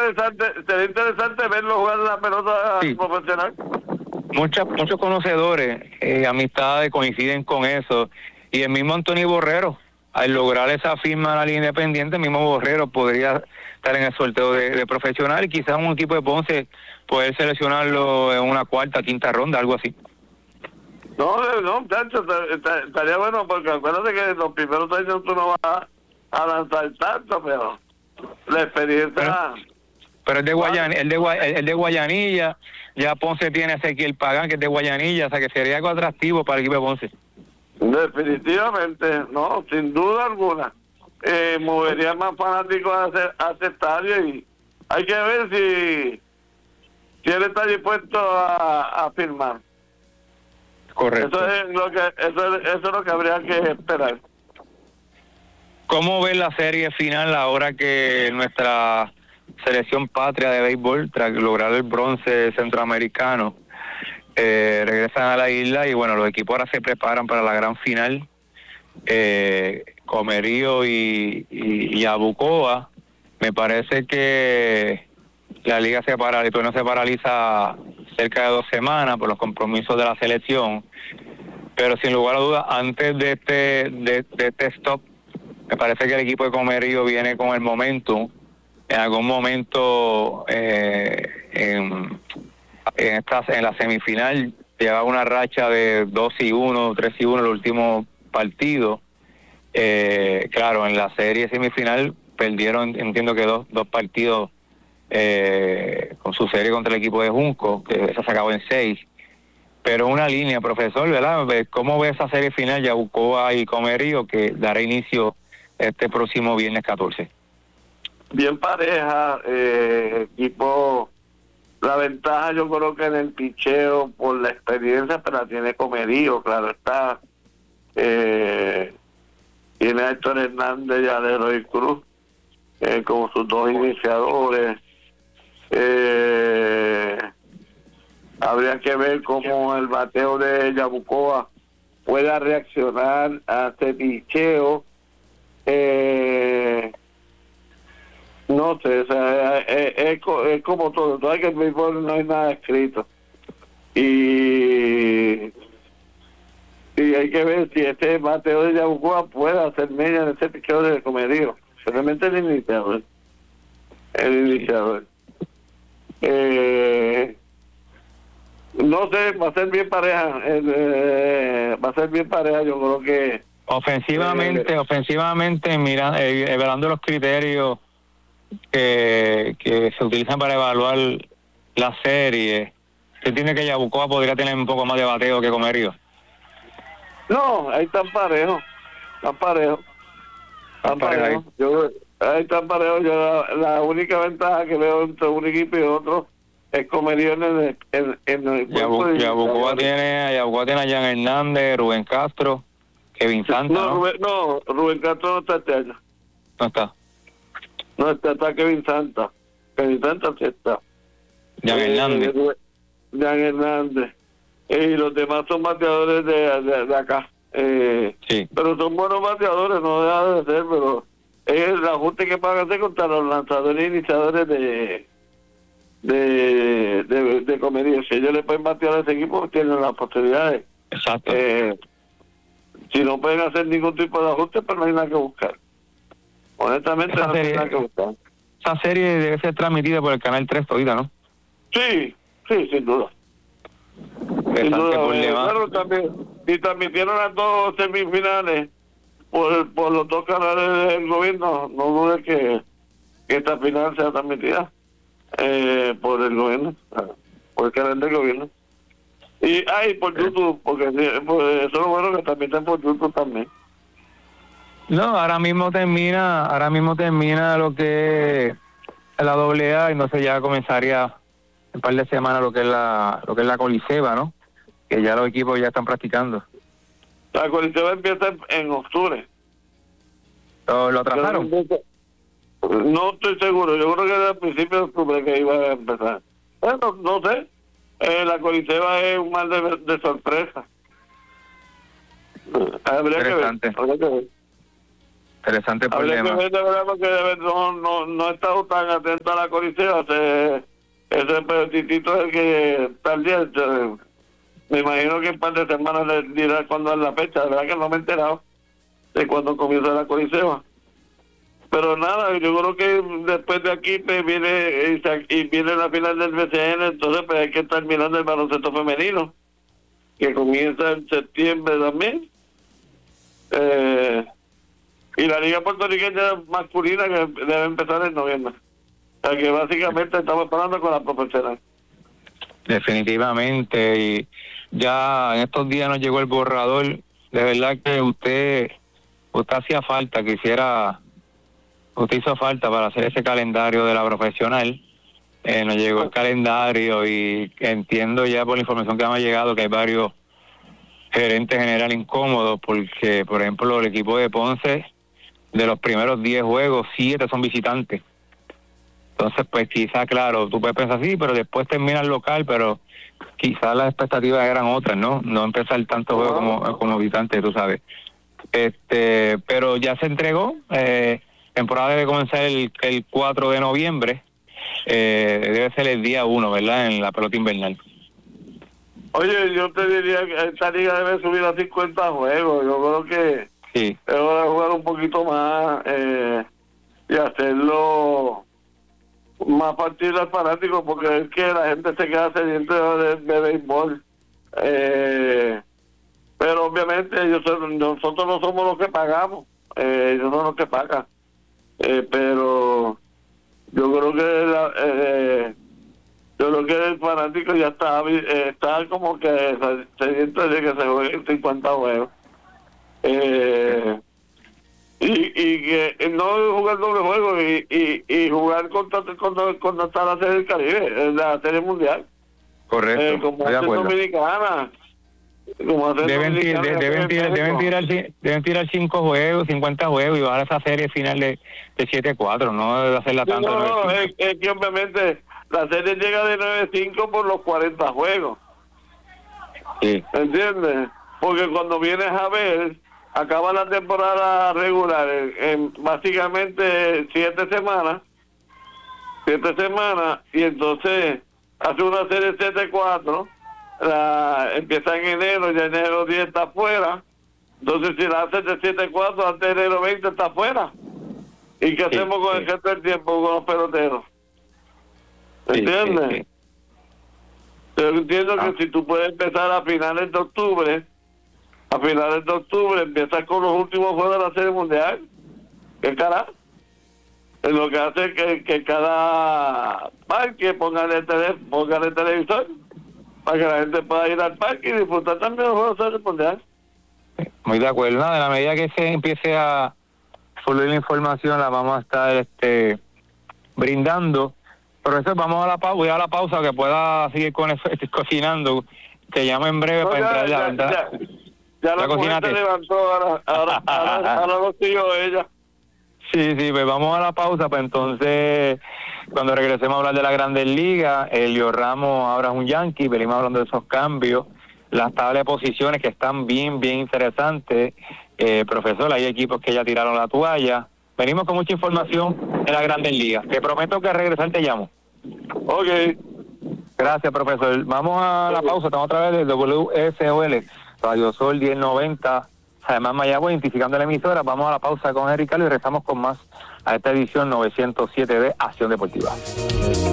sería interesante verlo jugar la pelota profesional. Muchos conocedores, amistades coinciden con eso, y el mismo Anthony Borrero, al lograr esa firma a la Liga Independiente, el mismo Borrero podría estar en el sorteo de profesional, y quizás un equipo de Ponce poder seleccionarlo en una cuarta, quinta ronda, algo así. No, muchachos, estaría bueno, porque acuérdate que los primeros años tú no vas a lanzar tanto, pero la experiencia... Pero el de Guayanilla, ya Ponce tiene a Ezequiel Pagán, que es de Guayanilla, o sea que sería algo atractivo para el equipo de Ponce. Definitivamente, no, sin duda alguna. Movería más fanáticos a ese estadio, y hay que ver si él está dispuesto a firmar. Correcto. Eso es lo que habría que esperar. ¿Cómo ves la serie final ahora que nuestra selección patria de béisbol, tras lograr el bronce centroamericano, regresan a la isla? Y bueno, los equipos ahora se preparan para la gran final. Comerío y Yabucoa. Me parece que la liga no se paraliza cerca de 2 semanas por los compromisos de la selección, pero sin lugar a dudas, antes de este stop, me parece que el equipo de Comerío viene con el momentum. En algún momento en la semifinal llevaba una racha de 2-1, 3-1 en los últimos partidos. Claro, en la serie semifinal perdieron, entiendo que dos partidos con su serie contra el equipo de Junco, que se acabó en 6. Pero una línea, profesor, ¿verdad? ¿Cómo ve esa serie final, Yabucoa y Comerío, que dará inicio este próximo viernes 14? Bien pareja, equipo. La ventaja yo creo que en el picheo, por la experiencia, pero la tiene Comerío, claro está. Tiene a Héctor Hernández y a Leroy Cruz como sus dos iniciadores. Habría que ver cómo el bateo de Yabucoa pueda reaccionar a este picheo. No sé, o sea, es como todo. Todo hay que el béisbol no hay nada escrito. Y hay que ver si este bateo de Yabucoa puede hacer media en ese picheo de Comerío. Realmente el iniciador. No sé, va a ser bien pareja. Va a ser bien pareja, yo creo que... Ofensivamente, mira, evaluando los criterios que se utilizan para evaluar la serie, ¿usted tiene que Yabucoa podría tener un poco más de bateo que Comerío? No, ahí están parejos. Ahí están parejos. Yo la única ventaja que veo entre un equipo y otro es Comerío en el Yabucoa tiene a Jan Hernández, Rubén Castro, Kevin Santa. Rubén Castro no está este año. No está. No está Kevin Santa. Kevin Santa sí está. Jan Hernández. Y los demás son bateadores de acá. Sí. Pero son buenos bateadores, no deja de ser, pero es el ajuste que van a hacer contra los lanzadores iniciadores de Comerío. Si ellos le pueden batear a ese equipo, tienen las posibilidades. Exacto. Si no pueden hacer ningún tipo de ajuste, pues no hay nada que buscar. Honestamente, no hay nada que buscar. Esa serie debe ser transmitida por el Canal 3 todavía, ¿no? Sí, sin duda. Claro, también. Y transmitieron las 2 semifinales por los 2 canales del gobierno. No dude que esta final sea transmitida por el gobierno, por el canal del gobierno. Y por YouTube, porque eso es lo bueno, que transmiten por YouTube también. No, ahora mismo termina lo que es la AA, y entonces ya comenzaría en un par de semanas lo que es la Coliseba, ¿no? Que ya los equipos ya están practicando. La Coliseba empieza en octubre. ¿Lo atrasaron? No estoy seguro, yo creo que era al principio de octubre que iba a empezar. Bueno, no sé. La Coliseba es un mal de sorpresa. Habría que ver. Interesante Habría problema. que ver de verdad porque no he estado tan atento a la Coliseo. Ese pedacito es el que está al día. Me imagino que en un par de semanas le dirá cuándo es la fecha. La verdad que no me he enterado de cuándo comienza la Coliseo. Pero nada, yo creo que después de aquí pues, viene la final del BCN, entonces pues hay que estar mirando el baloncesto femenino, que comienza en septiembre también. Y la Liga Puertorriqueña masculina que debe empezar en noviembre. O sea que básicamente estamos hablando con la profesional. Definitivamente, y ya en estos días nos llegó el borrador. De verdad que usted hacía falta, usted hizo falta para hacer ese calendario de la profesional. Nos llegó el calendario y entiendo ya por la información que me ha llegado que hay varios gerentes generales incómodos porque, por ejemplo, el equipo de Ponce, de los primeros 10 juegos, 7 son visitantes. Entonces, pues quizá, claro, tú puedes pensar así, pero después termina el local, pero quizás las expectativas eran otras, ¿no? No empezar tantos juegos como visitante, tú sabes. Pero ya se entregó, temporada debe comenzar el 4 de noviembre, debe ser el día 1, ¿verdad? En la pelota invernal. Oye, yo te diría que esta liga debe subir a 50 juegos. Yo creo que sí, es hora de jugar un poquito más y hacerlo más partido al fanático, porque es que la gente se queda sediente de béisbol. Pero obviamente nosotros no somos los que pagamos, ellos son los que pagan. Pero yo creo que el fanático ya está como que sediente de que se jueguen 50 juegos. Y que no jugar doble juego y jugar cuando está la serie del Caribe, la serie mundial. Correcto, Como estoy de hace acuerdo. Dominicana. Deben tirar 5 juegos, 50 juegos y bajar esa serie final de 7-4, no debe hacerla tanto. No, es que obviamente la serie llega de 9-5 por los 40 juegos. Sí. ¿Entiendes? Porque cuando vienes a ver, acaba la temporada regular en básicamente 7 semanas, y entonces hace una serie 7-4, empieza en enero, ya enero 10 está afuera, entonces si la haces de 7-4, antes de enero 20 está afuera. ¿Y qué hacemos con el resto del tiempo con los peloteros? ¿Entiendes? Sí. Yo entiendo que si tú puedes empezar a finales de octubre, empiezas con los últimos juegos de la Serie Mundial. ¿Qué carajo? Es lo que hace que cada parque ponga el televisor para que la gente pueda ir al parque y disfrutar también los juegos de la Serie Mundial. Muy de acuerdo. Nada, de la medida que se empiece a fluir la información, la vamos a estar brindando. Profesor, voy a la pausa que pueda seguir cocinando. Te llamo en breve para entrar ya la mujer se levantó, ahora lo sigo ella. Sí, pues vamos a la pausa, pues entonces cuando regresemos a hablar de la Grandes Ligas, Elio Ramos ahora es un Yankee, venimos hablando de esos cambios, las tablas de posiciones que están bien interesantes. Profesor, hay equipos que ya tiraron la toalla. Venimos con mucha información de la Grandes Ligas. Te prometo que al regresar te llamo. Ok. Gracias, profesor. Vamos a la pausa, estamos otra vez de WSOL, Radio Sol 1090, además Mayagüez, identificando la emisora. Vamos a la pausa con Henry Carlos y regresamos con más a esta edición 907 de Acción Deportiva.